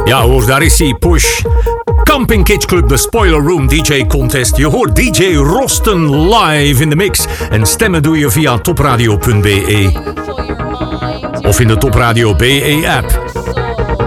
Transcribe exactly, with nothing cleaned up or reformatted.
Ja hoor, daar is hij, Push. Camping Kids Club, de Spoiler Room D J Contest. Je hoort D J Rosten live in de mix. En stemmen doe je via topradio punt be. Of in de Top Radio B E app.